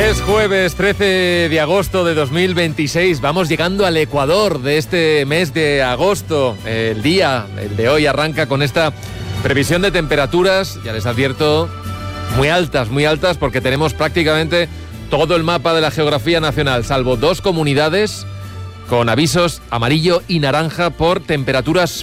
Es jueves 13 de agosto de 2026. Vamos llegando al ecuador de este mes de agosto. El de hoy arranca con esta previsión de temperaturas, ya les advierto, muy altas, porque tenemos prácticamente todo el mapa de la geografía nacional, salvo 2 comunidades con avisos amarillo y naranja por temperaturas